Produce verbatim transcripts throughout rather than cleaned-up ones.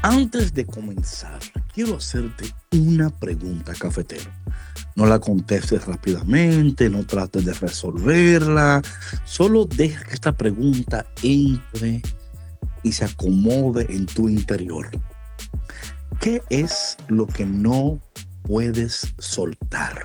Antes de comenzar, quiero hacerte una pregunta, cafetero. No la contestes rápidamente, no trates de resolverla. Solo deja que esta pregunta entre y se acomode en tu interior. ¿Qué es lo que no puedes soltar?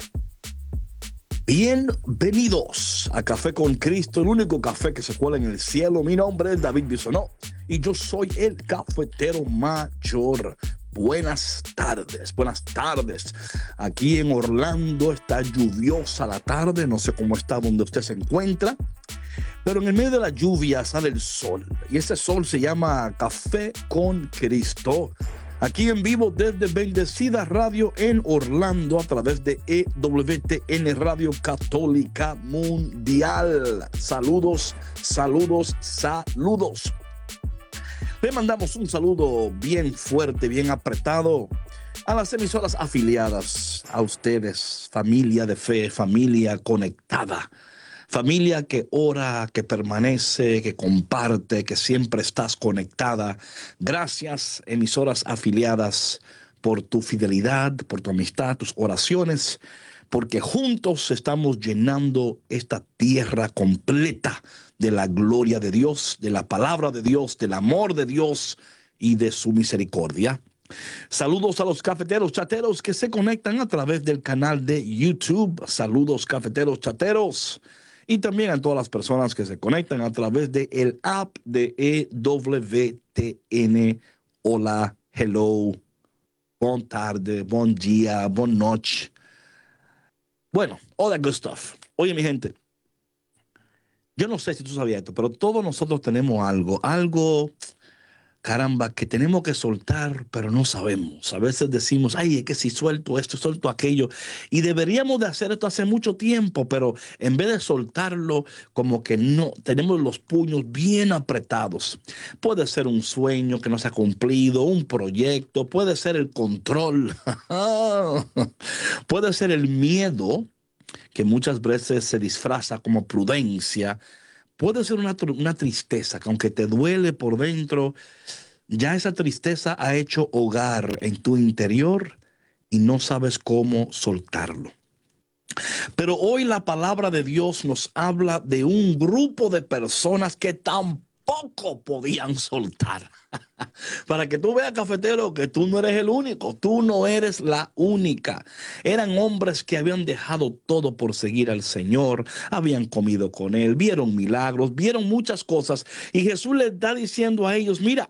Bienvenidos a Café con Cristo, el único café que se cuela en el cielo. Mi nombre es David Bisonó y yo soy el cafetero mayor. Buenas tardes, buenas tardes. Aquí en Orlando está lluviosa la tarde, no sé cómo está donde usted se encuentra, pero en el medio de la lluvia sale el sol y ese sol se llama Café con Cristo. Aquí en vivo desde Bendecida Radio en Orlando a través de E W T N Radio Católica Mundial. Saludos, saludos, saludos. Le mandamos un saludo bien fuerte, bien apretado a las emisoras afiliadas, a ustedes, familia de fe, familia conectada. Familia que ora, que permanece, que comparte, que siempre estás conectada. Gracias, emisoras afiliadas, por tu fidelidad, por tu amistad, tus oraciones, porque juntos estamos llenando esta tierra completa de la gloria de Dios, de la palabra de Dios, del amor de Dios y de su misericordia. Saludos a los cafeteros chateros que se conectan a través del canal de YouTube. Saludos, cafeteros chateros. Y también a todas las personas que se conectan a través del app de E W T N. Hola, hello, bon tarde, bon día, bon noche. Bueno, all that good stuff. Oye, mi gente, yo no sé si tú sabías esto, pero todos nosotros tenemos algo, algo, caramba, que tenemos que soltar, pero no sabemos. A veces decimos, ay, es que si suelto esto, suelto aquello. Y deberíamos de hacer esto hace mucho tiempo, pero en vez de soltarlo, como que no, tenemos los puños bien apretados. Puede ser un sueño que no se ha cumplido, un proyecto, puede ser el control, puede ser el miedo, que muchas veces se disfraza como prudencia. Puede ser una, una tristeza que aunque te duele por dentro, ya esa tristeza ha hecho hogar en tu interior y no sabes cómo soltarlo. Pero hoy la palabra de Dios nos habla de un grupo de personas que tampoco podían soltar. Para que tú veas, cafetero, que tú no eres el único, tú no eres la única. Eran hombres que habían dejado todo por seguir al Señor, habían comido con Él, vieron milagros, vieron muchas cosas. Y Jesús les está diciendo a ellos, mira,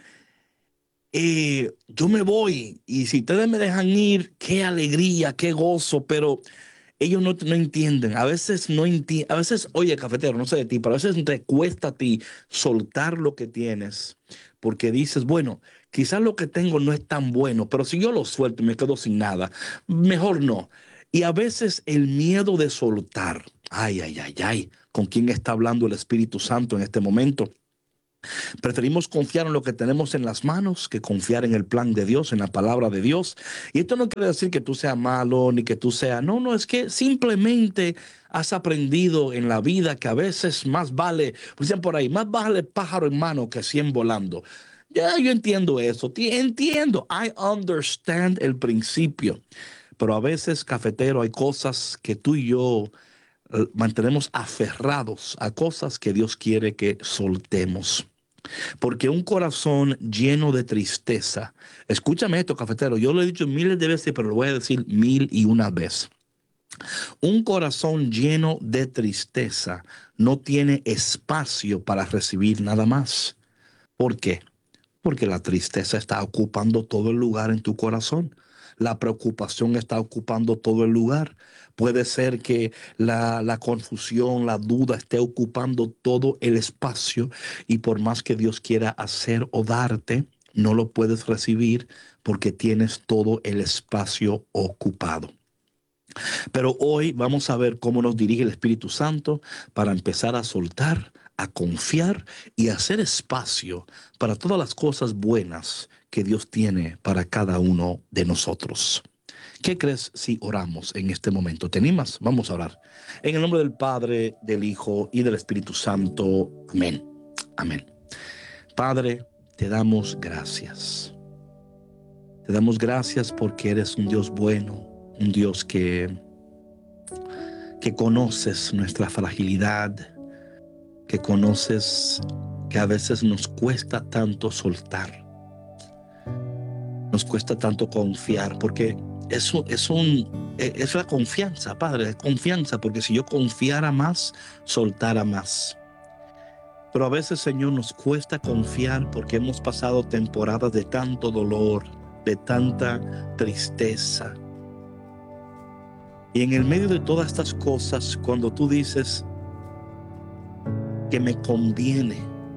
eh, yo me voy y si ustedes me dejan ir, qué alegría, qué gozo, pero ellos no, no entienden. A veces no entienden, a veces, oye, cafetero, no sé de ti, pero a veces te cuesta a ti soltar lo que tienes porque dices, bueno, quizás lo que tengo no es tan bueno, pero si yo lo suelto y me quedo sin nada, mejor no. Y a veces el miedo de soltar, ay, ay, ay, ay, ¿con quién está hablando el Espíritu Santo en este momento? Preferimos confiar en lo que tenemos en las manos que confiar en el plan de Dios, en la palabra de Dios. Y esto no quiere decir que tú seas malo ni que tú seas, no, no, es que simplemente has aprendido en la vida que a veces más vale, dicen por ahí, más vale pájaro en mano que cien volando. Ya yo entiendo eso, entiendo, I understand el principio, pero a veces, cafetero, hay cosas que tú y yo eh, mantenemos aferrados a cosas que Dios quiere que soltemos. Porque un corazón lleno de tristeza, escúchame esto, cafetero, yo lo he dicho miles de veces, pero lo voy a decir mil y una vez. Un corazón lleno de tristeza no tiene espacio para recibir nada más. ¿Por qué? Porque la tristeza está ocupando todo el lugar en tu corazón. La preocupación está ocupando todo el lugar. Puede ser que la, la confusión, la duda esté ocupando todo el espacio y por más que Dios quiera hacer o darte, no lo puedes recibir porque tienes todo el espacio ocupado. Pero hoy vamos a ver cómo nos dirige el Espíritu Santo para empezar a soltar, a confiar y a hacer espacio para todas las cosas buenas que Dios tiene para cada uno de nosotros. ¿Qué crees si oramos en este momento? ¿Te animas? Vamos a orar. En el nombre del Padre, del Hijo y del Espíritu Santo. Amén. Amén. Padre, te damos gracias. Te damos gracias porque eres un Dios bueno, un Dios que, que conoces nuestra fragilidad, que conoces que a veces nos cuesta tanto soltar, nos cuesta tanto confiar, porque eso es, un, es la confianza, Padre, es confianza, porque si yo confiara más, soltara más. Pero a veces, Señor, nos cuesta confiar porque hemos pasado temporadas de tanto dolor, de tanta tristeza. Y en el medio de todas estas cosas, cuando tú dices que me conviene,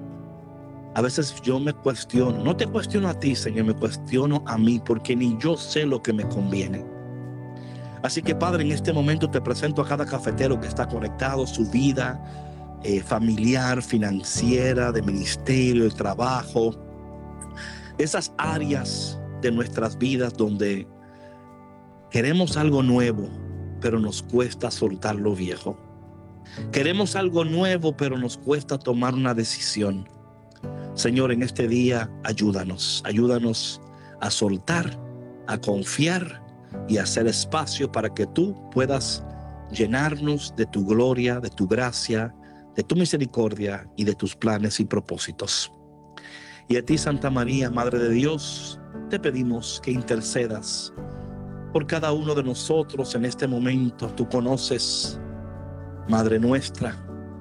a veces yo me cuestiono. No te cuestiono a ti, Señor, me cuestiono a mí, porque ni yo sé lo que me conviene. Así que, Padre, en este momento te presento a cada cafetero que está conectado, su vida Eh, familiar, financiera, de ministerio, de trabajo, esas áreas de nuestras vidas donde queremos algo nuevo, pero nos cuesta soltar lo viejo. Queremos algo nuevo, pero nos cuesta tomar una decisión. Señor, en este día, ayúdanos, ayúdanos a soltar, a confiar y a hacer espacio para que tú puedas llenarnos de tu gloria, de tu gracia, de tu misericordia y de tus planes y propósitos. Y a ti, Santa María, Madre de Dios, te pedimos que intercedas por cada uno de nosotros en este momento. Tú conoces, Madre nuestra,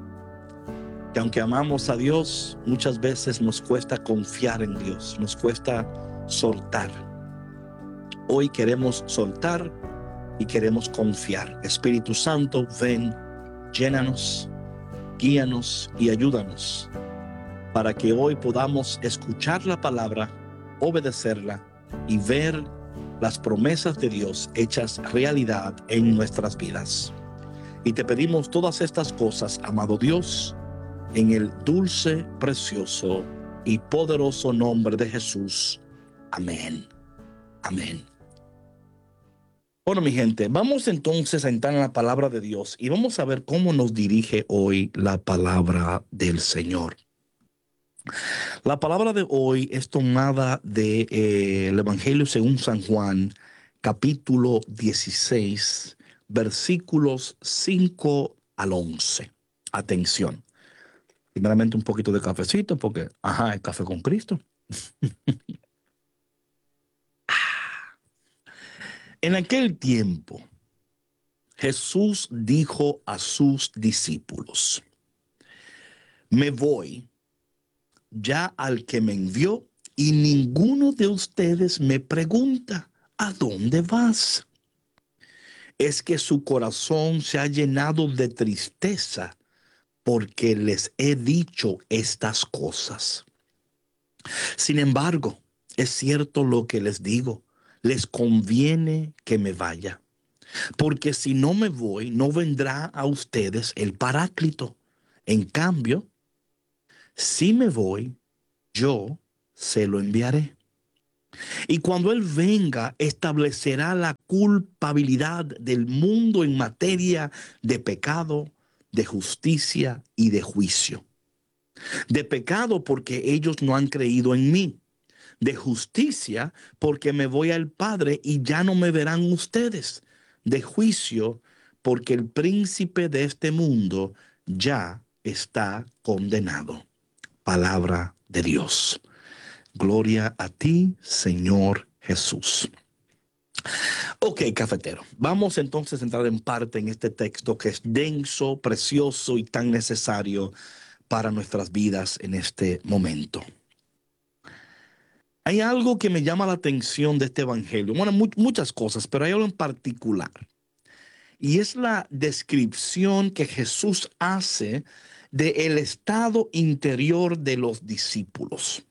que aunque amamos a Dios, muchas veces nos cuesta confiar en Dios, nos cuesta soltar. Hoy queremos soltar y queremos confiar. Espíritu Santo, ven, llénanos, guíanos y ayúdanos para que hoy podamos escuchar la palabra, obedecerla y ver las promesas de Dios hechas realidad en nuestras vidas. Y te pedimos todas estas cosas, amado Dios, en el dulce, precioso y poderoso nombre de Jesús. Amén. Amén. Bueno, mi gente, vamos entonces a entrar en la palabra de Dios y vamos a ver cómo nos dirige hoy la palabra del Señor. La palabra de hoy es tomada del de, eh, Evangelio según San Juan, capítulo dieciséis, versículos cinco al once. Atención. Primeramente un poquito de cafecito porque, ajá, el café con Cristo. En aquel tiempo, Jesús dijo a sus discípulos: me voy ya al que me envió y ninguno de ustedes me pregunta: ¿a dónde vas? Es que su corazón se ha llenado de tristeza porque les he dicho estas cosas. Sin embargo, es cierto lo que les digo, les conviene que me vaya. Porque si no me voy, no vendrá a ustedes el Paráclito. En cambio, si me voy, yo se lo enviaré. Y cuando Él venga, establecerá la culpabilidad del mundo en materia de pecado, de justicia y de juicio. De pecado porque ellos no han creído en mí. De justicia porque me voy al Padre y ya no me verán ustedes. De juicio porque el príncipe de este mundo ya está condenado. Palabra de Dios. Gloria a ti, Señor Jesús. Ok, cafetero, vamos entonces a entrar en parte en este texto que es denso, precioso y tan necesario para nuestras vidas en este momento. Hay algo que me llama la atención de este evangelio. Bueno, mu- muchas cosas, pero hay algo en particular. Y es la descripción que Jesús hace del estado interior de los discípulos.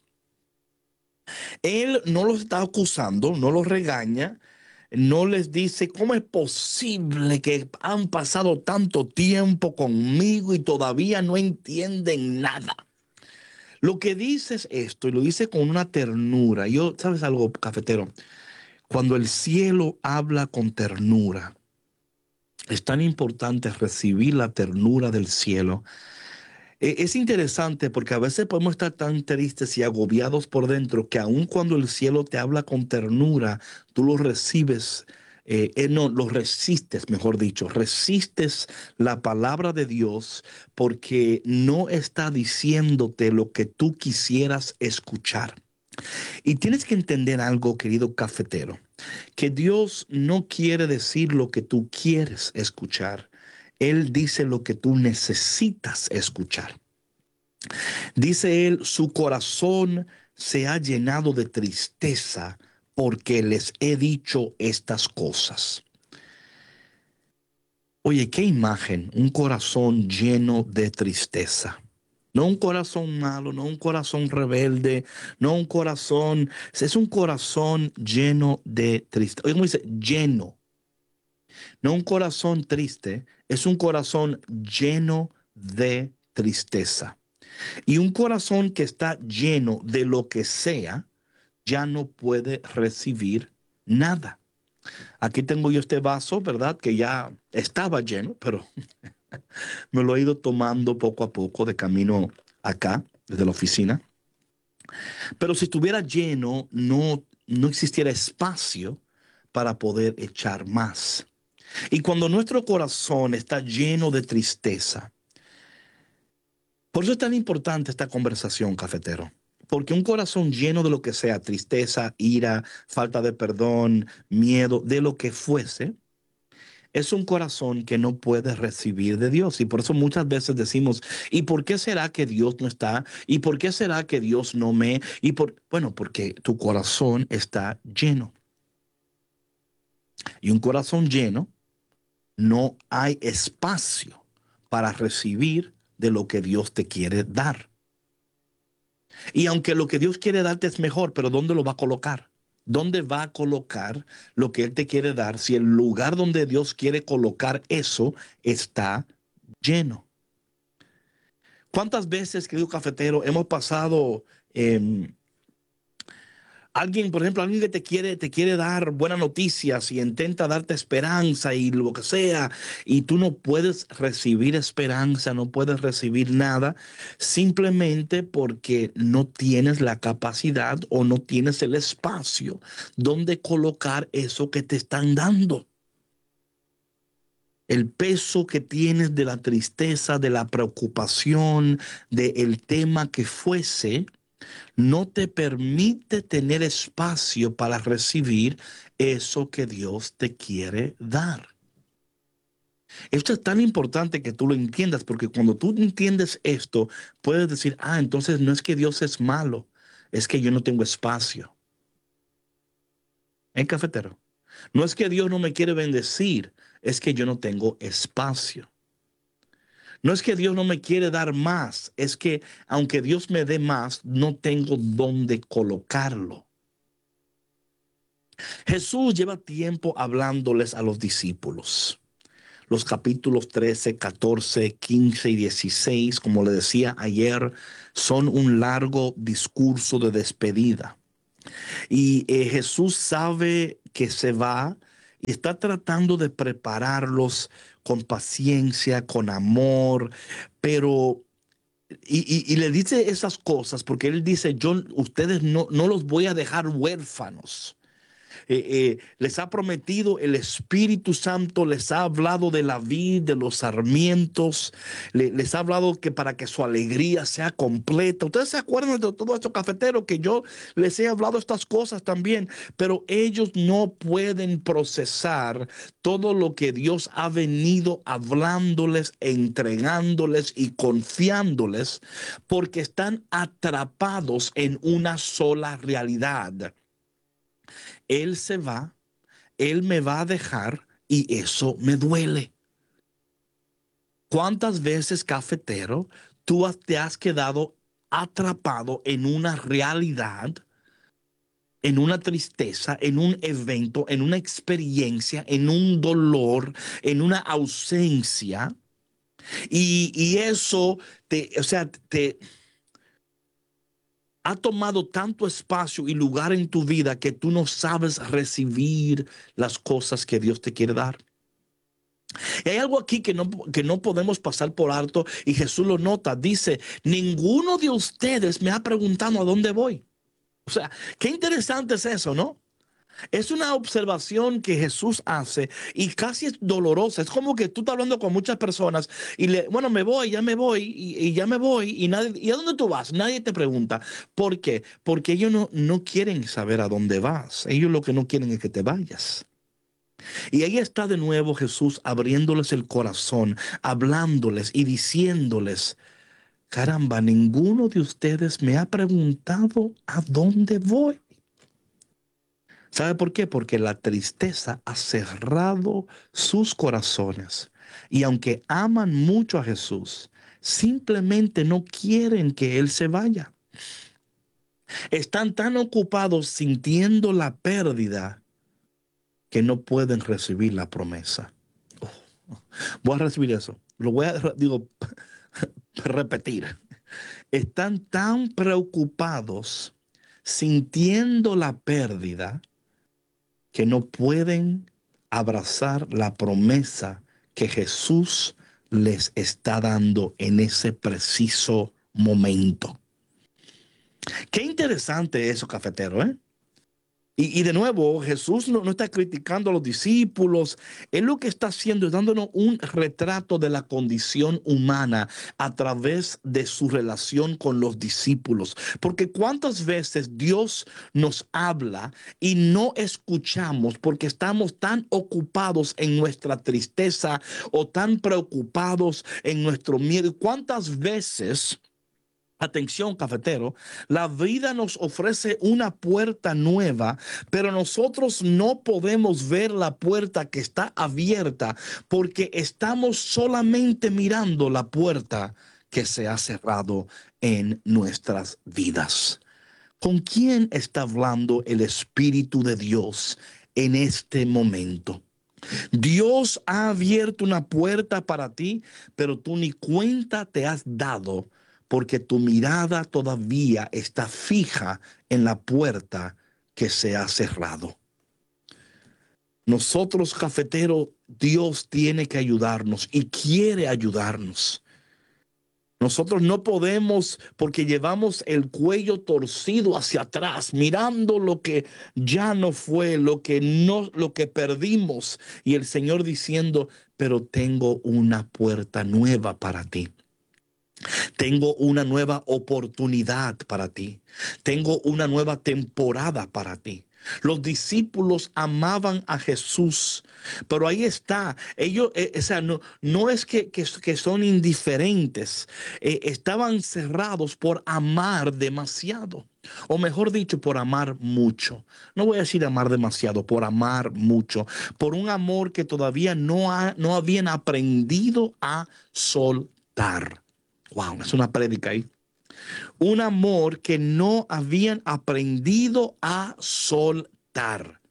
Él no los está acusando, no los regaña, no les dice: ¿cómo es posible que han pasado tanto tiempo conmigo y todavía no entienden nada? Lo que dice es esto, y lo dice con una ternura. Yo, ¿sabes algo, cafetero? Cuando el cielo habla con ternura, es tan importante recibir la ternura del cielo. E- Es interesante porque a veces podemos estar tan tristes y agobiados por dentro que aun cuando el cielo te habla con ternura, tú lo recibes, eh, eh, no, lo resistes, mejor dicho, resistes la palabra de Dios porque no está diciéndote lo que tú quisieras escuchar. Y tienes que entender algo, querido cafetero, que Dios no quiere decir lo que tú quieres escuchar. Él dice lo que tú necesitas escuchar. Dice él, su corazón se ha llenado de tristeza porque les he dicho estas cosas. Oye, qué imagen, un corazón lleno de tristeza. No un corazón malo, no un corazón rebelde, no un corazón, es un corazón lleno de tristeza. Oye, ¿cómo dice? Lleno. No un corazón triste, es un corazón lleno de tristeza. Y un corazón que está lleno de lo que sea, ya no puede recibir nada. Aquí tengo yo este vaso, ¿verdad? Que ya estaba lleno, pero me lo he ido tomando poco a poco de camino acá, desde la oficina. Pero si estuviera lleno, no, no existiera espacio para poder echar más. Y cuando nuestro corazón está lleno de tristeza, por eso es tan importante esta conversación, cafetero. Porque un corazón lleno de lo que sea, tristeza, ira, falta de perdón, miedo, de lo que fuese, es un corazón que no puede recibir de Dios. Y por eso muchas veces decimos, ¿y por qué será que Dios no está? ¿Y por qué será que Dios no me? Y por, bueno, porque tu corazón está lleno. Y un corazón lleno, no hay espacio para recibir de lo que Dios te quiere dar. Y aunque lo que Dios quiere darte es mejor, pero ¿dónde lo va a colocar? ¿Dónde va a colocar lo que Él te quiere dar si el lugar donde Dios quiere colocar eso está lleno? ¿Cuántas veces, querido cafetero, hemos pasado eh, alguien, por ejemplo, alguien que te quiere, te quiere dar buenas noticias y intenta darte esperanza y lo que sea, y tú no puedes recibir esperanza, no puedes recibir nada, simplemente porque no tienes la capacidad o no tienes el espacio donde colocar eso que te están dando? El peso que tienes de la tristeza, de la preocupación, del tema que fuese, no te permite tener espacio para recibir eso que Dios te quiere dar. Esto es tan importante que tú lo entiendas, porque cuando tú entiendes esto, puedes decir, ah, entonces no es que Dios es malo, es que yo no tengo espacio. ¿Eh, cafetero? No es que Dios no me quiere bendecir, es que yo no tengo espacio. No es que Dios no me quiere dar más, es que aunque Dios me dé más, no tengo dónde colocarlo. Jesús lleva tiempo hablándoles a los discípulos. Los capítulos trece, catorce, quince y dieciséis, como le decía ayer, son un largo discurso de despedida. Y eh, Jesús sabe que se va y está tratando de prepararlos con paciencia, con amor, pero y, y- y le dice esas cosas porque él dice, yo, ustedes no, no los voy a dejar huérfanos. Eh, eh, les ha prometido el Espíritu Santo, les ha hablado de la vid, de los sarmientos, le- les ha hablado que para que su alegría sea completa. Ustedes se acuerdan de todo esto, cafetero, que yo les he hablado estas cosas también, pero ellos no pueden procesar todo lo que Dios ha venido hablándoles, entregándoles y confiándoles, porque están atrapados en una sola realidad. Él se va, Él me va a dejar y eso me duele. ¿Cuántas veces, cafetero, tú has- te has quedado atrapado en una realidad, en una tristeza, en un evento, en una experiencia, en un dolor, en una ausencia? Y, y eso te, o sea, te ha tomado tanto espacio y lugar en tu vida que tú no sabes recibir las cosas que Dios te quiere dar. Y hay algo aquí que no, que no podemos pasar por alto y Jesús lo nota. Dice, ninguno de ustedes me ha preguntado a dónde voy. O sea, qué interesante es eso, ¿no? Es una observación que Jesús hace y casi es dolorosa. Es como que tú estás hablando con muchas personas y le, bueno, me voy, ya me voy y, y ya me voy y nadie, ¿y a dónde tú vas? Nadie te pregunta. ¿Por qué? Porque ellos no, no quieren saber a dónde vas. Ellos lo que no quieren es que te vayas. Y ahí está de nuevo Jesús abriéndoles el corazón, hablándoles y diciéndoles, caramba, ninguno de ustedes me ha preguntado a dónde voy. ¿Sabe por qué? Porque la tristeza ha cerrado sus corazones. Y aunque aman mucho a Jesús, simplemente no quieren que Él se vaya. Están tan ocupados sintiendo la pérdida que no pueden recibir la promesa. Oh, voy a recibir eso. Lo voy a, digo, repetir. Están tan preocupados sintiendo la pérdida que no pueden abrazar la promesa que Jesús les está dando en ese preciso momento. Qué interesante eso, cafetero, ¿eh? Y, y de nuevo, Jesús no, no está criticando a los discípulos. Él lo que está haciendo es dándonos un retrato de la condición humana a través de su relación con los discípulos. Porque cuántas veces Dios nos habla y no escuchamos porque estamos tan ocupados en nuestra tristeza o tan preocupados en nuestro miedo. ¿Cuántas veces... Atención, cafetero, la vida nos ofrece una puerta nueva, pero nosotros no podemos ver la puerta que está abierta porque estamos solamente mirando la puerta que se ha cerrado en nuestras vidas. ¿Con quién está hablando el Espíritu de Dios en este momento? Dios ha abierto una puerta para ti, pero tú ni cuenta te has dado porque tu mirada todavía está fija en la puerta que se ha cerrado. Nosotros, cafeteros, Dios tiene que ayudarnos y quiere ayudarnos. Nosotros no podemos, porque llevamos el cuello torcido hacia atrás, mirando lo que ya no fue, lo que no, lo que perdimos, y el Señor diciendo, pero tengo una puerta nueva para ti. Tengo una nueva oportunidad para ti. Tengo una nueva temporada para ti. Los discípulos amaban a Jesús, pero ahí está. Ellos, eh, o sea, no, no es que, que, que son indiferentes. Eh, estaban cerrados por amar demasiado. O mejor dicho, por amar mucho. No voy a decir amar demasiado, por amar mucho. Por un amor que todavía no, ha, no habían aprendido a soltar. Wow, es una prédica ahí. Un amor que no habían aprendido a soltar.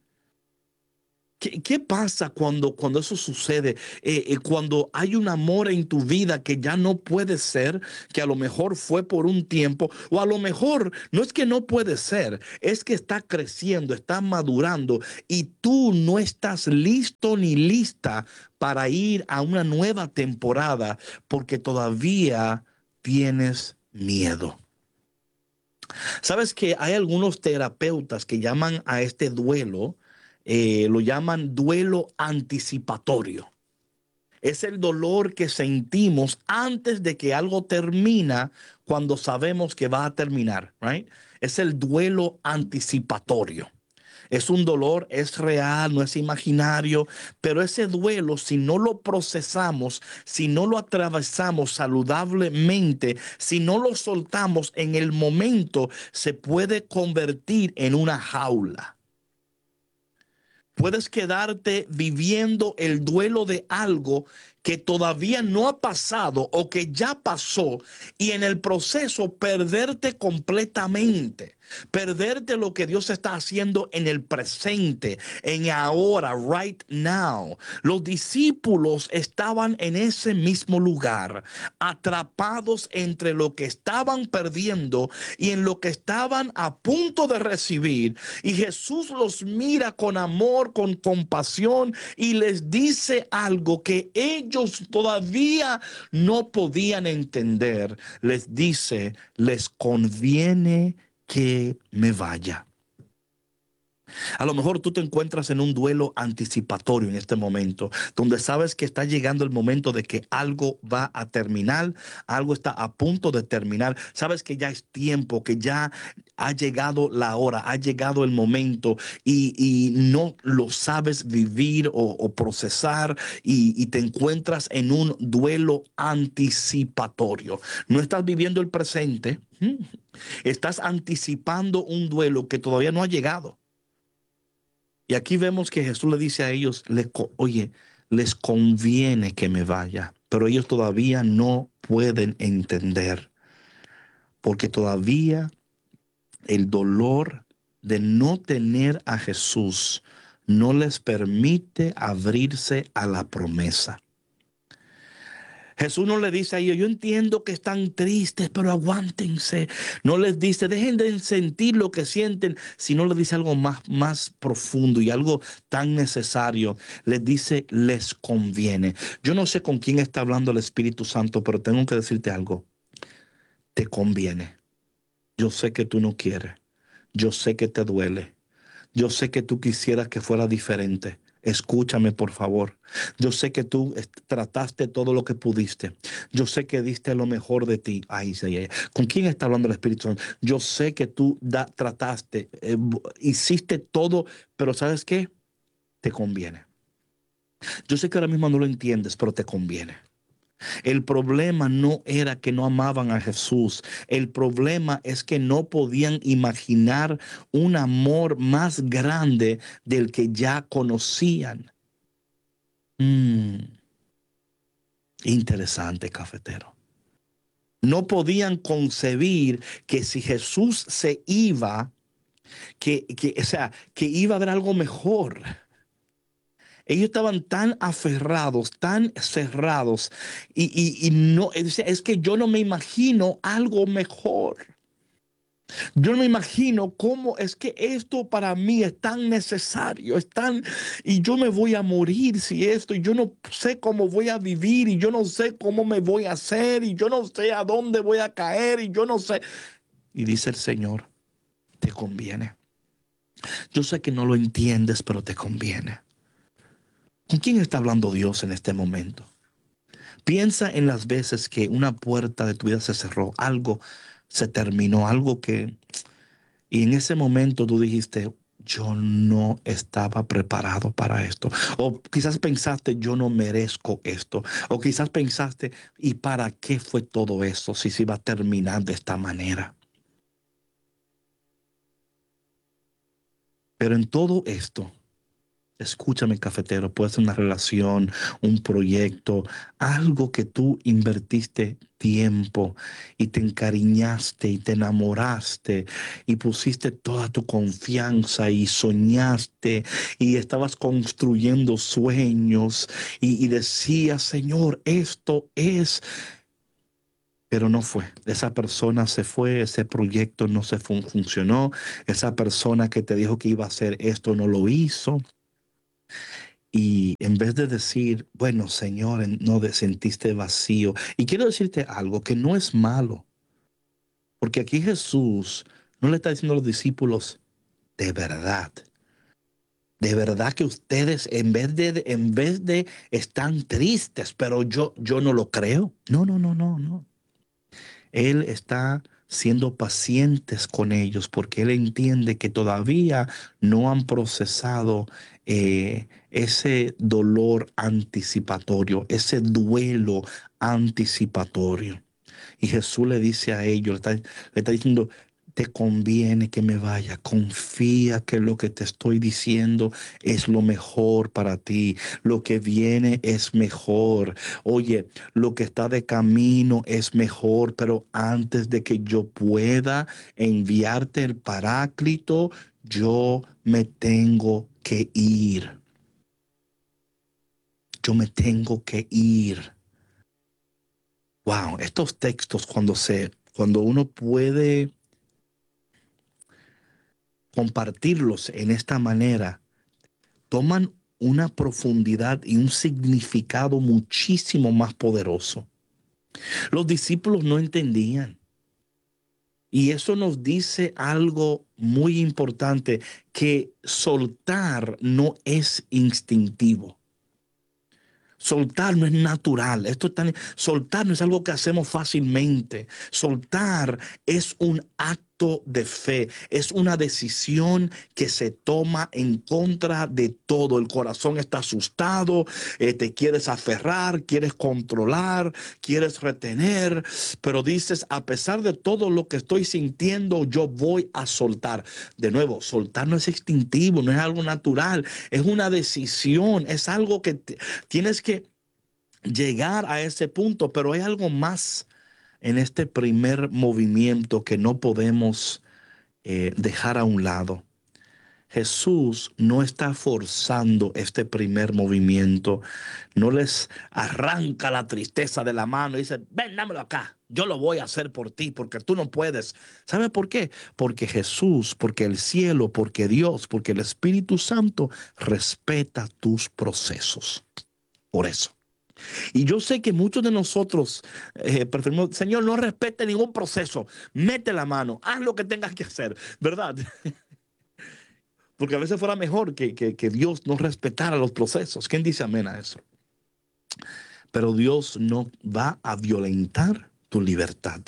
¿Qué, qué pasa cuando, cuando eso sucede? Eh, eh, cuando hay un amor en tu vida que ya no puede ser, que a lo mejor fue por un tiempo, o a lo mejor no es que no puede ser, es que está creciendo, está madurando y tú no estás listo ni lista para ir a una nueva temporada porque todavía tienes miedo. Sabes que hay algunos terapeutas que llaman a este duelo, eh, lo llaman duelo anticipatorio. Es el dolor que sentimos antes de que algo termina cuando sabemos que va a terminar, right? Es el duelo anticipatorio. Es un dolor, es real, no es imaginario, pero ese duelo, si no lo procesamos, si no lo atravesamos saludablemente, si no lo soltamos en el momento, se puede convertir en una jaula. Puedes quedarte viviendo el duelo de algo que todavía no ha pasado o que ya pasó y en el proceso perderte completamente, perderte lo que Dios está haciendo en el presente, en ahora, right now. Los discípulos estaban en ese mismo lugar, atrapados entre lo que estaban perdiendo y en lo que estaban a punto de recibir. Y Jesús los mira con amor, con compasión y les dice algo que ellos todavía no podían entender. Les dice, les conviene que me vaya. A lo mejor tú te encuentras en un duelo anticipatorio en este momento, donde sabes que está llegando el momento de que algo va a terminar, algo está a punto de terminar, sabes que ya es tiempo, que ya ha llegado la hora, ha llegado el momento y, y no lo sabes vivir o, o procesar y, y te encuentras en un duelo anticipatorio. No estás viviendo el presente, estás anticipando un duelo que todavía no ha llegado. Y aquí vemos que Jesús le dice a ellos, le, oye, les conviene que me vaya, pero ellos todavía no pueden entender, porque todavía el dolor de no tener a Jesús no les permite abrirse a la promesa. Jesús no le dice a ellos, yo entiendo que están tristes, pero aguántense. No les dice, dejen de sentir lo que sienten, sino les dice algo más, más profundo y algo tan necesario. Les dice, les conviene. Yo no sé con quién está hablando el Espíritu Santo, pero tengo que decirte algo. Te conviene. Yo sé que tú no quieres. Yo sé que te duele. Yo sé que tú quisieras que fuera diferente. Escúchame, por favor. Yo sé que tú trataste todo lo que pudiste. Yo sé que diste lo mejor de ti. Ay, ay, ay. ¿Con quién está hablando el Espíritu Santo? Yo sé que tú da, trataste, eh, hiciste todo, pero ¿sabes qué? Te conviene. Yo sé que ahora mismo no lo entiendes, pero te conviene. El problema no era que no amaban a Jesús. El problema es que no podían imaginar un amor más grande del que ya conocían. Mm, interesante, cafetero. No podían concebir que si Jesús se iba, que, que, o sea, que iba a haber algo mejor. Ellos estaban tan aferrados, tan cerrados, y, y, y no, es, es que yo no me imagino algo mejor. Yo no me imagino cómo es que esto para mí es tan necesario, es tan, y yo me voy a morir si esto, y yo no sé cómo voy a vivir, y yo no sé cómo me voy a hacer, y yo no sé a dónde voy a caer, y yo no sé. Y dice el Señor, te conviene. Yo sé que no lo entiendes, pero te conviene. ¿Con quién está hablando Dios en este momento? Piensa en las veces que una puerta de tu vida se cerró, algo se terminó, algo que... Y en ese momento tú dijiste, yo no estaba preparado para esto. O quizás pensaste, yo no merezco esto. O quizás pensaste, ¿y para qué fue todo esto si se iba a terminar de esta manera? Pero en todo esto, escúchame, cafetero, puede ser una relación, un proyecto, algo que tú invertiste tiempo y te encariñaste y te enamoraste y pusiste toda tu confianza y soñaste y estabas construyendo sueños y, y decías, Señor, esto es... Pero no fue. Esa persona se fue, ese proyecto no se fun- funcionó, esa persona que te dijo que iba a hacer esto no lo hizo. Y en vez de decir, bueno, Señor, no te sentiste vacío. Y quiero decirte algo que no es malo, porque aquí Jesús no le está diciendo a los discípulos, de verdad, de verdad que ustedes en vez de, en vez de están tristes, pero yo, yo no lo creo. No, no, no, no, no. Él está siendo pacientes con ellos porque Él entiende que todavía no han procesado eh, ese dolor anticipatorio, ese duelo anticipatorio. Y Jesús le dice a ellos, le está, le está diciendo, te conviene que me vaya. Confía que lo que te estoy diciendo es lo mejor para ti. Lo que viene es mejor. Oye, lo que está de camino es mejor, pero antes de que yo pueda enviarte el Paráclito, yo me tengo que ir. Yo me tengo que ir. Wow, estos textos cuando se, cuando uno puede compartirlos en esta manera, toman una profundidad y un significado muchísimo más poderoso. Los discípulos no entendían. Y eso nos dice algo muy importante, que soltar no es instintivo. Soltar no es natural. Esto es tan, soltar no es algo que hacemos fácilmente. Soltar es un acto de fe. Es una decisión que se toma en contra de todo. El corazón está asustado, eh, te quieres aferrar, quieres controlar, quieres retener, pero dices, a pesar de todo lo que estoy sintiendo, yo voy a soltar. De nuevo, soltar no es instintivo, no es algo natural, es una decisión, es algo que te, tienes que llegar a ese punto, pero hay algo más en este primer movimiento que no podemos eh, dejar a un lado. Jesús no está forzando este primer movimiento, no les arranca la tristeza de la mano y dice, ven, dámelo acá, yo lo voy a hacer por ti, porque tú no puedes. ¿Sabe por qué? Porque Jesús, porque el cielo, porque Dios, porque el Espíritu Santo respeta tus procesos. Por eso. Y yo sé que muchos de nosotros eh, preferimos, Señor, no respete ningún proceso, mete la mano, haz lo que tengas que hacer, ¿verdad? Porque a veces fuera mejor que, que, que Dios no respetara los procesos. ¿Quién dice amén a eso? Pero Dios no va a violentar tu libertad.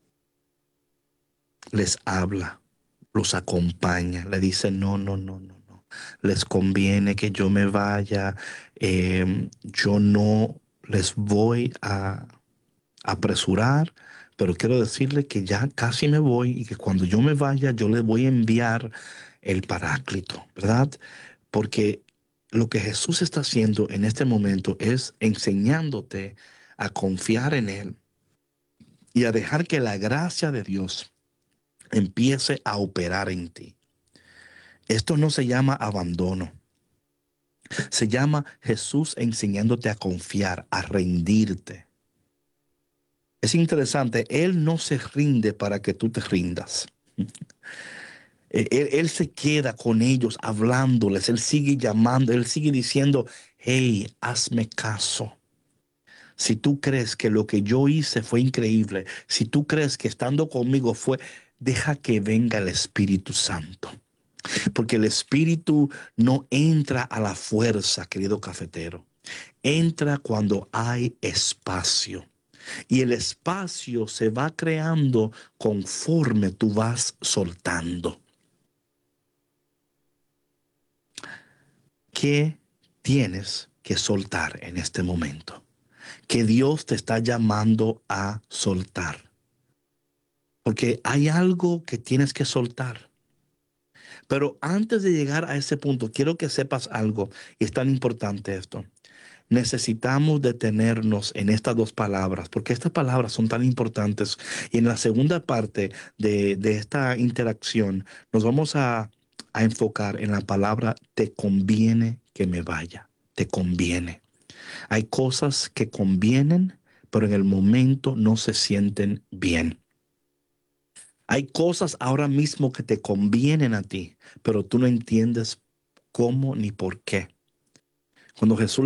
Les habla, los acompaña, le dice, no, no, no, no, no. Les conviene que yo me vaya, eh, yo no les voy a apresurar, pero quiero decirle que ya casi me voy y que cuando yo me vaya, yo les voy a enviar el Paráclito, ¿verdad? Porque lo que Jesús está haciendo en este momento es enseñándote a confiar en Él y a dejar que la gracia de Dios empiece a operar en ti. Esto no se llama abandono. Se llama Jesús enseñándote a confiar, a rendirte. Es interesante, Él no se rinde para que tú te rindas. Él, él se queda con ellos hablándoles, Él sigue llamando, Él sigue diciendo, hey, hazme caso. Si tú crees que lo que yo hice fue increíble, si tú crees que estando conmigo fue, deja que venga el Espíritu Santo. Porque el Espíritu no entra a la fuerza, querido cafetero. Entra cuando hay espacio. Y el espacio se va creando conforme tú vas soltando. ¿Qué tienes que soltar en este momento? Que Dios te está llamando a soltar. Porque hay algo que tienes que soltar. Pero antes de llegar a ese punto, quiero que sepas algo, y es tan importante esto. Necesitamos detenernos en estas dos palabras, porque estas palabras son tan importantes. Y en la segunda parte de, de esta interacción, nos vamos a, a enfocar en la palabra te conviene que me vaya, te conviene. Hay cosas que convienen, pero en el momento no se sienten bien. Hay cosas ahora mismo que te convienen a ti, pero tú no entiendes cómo ni por qué. Cuando Jesús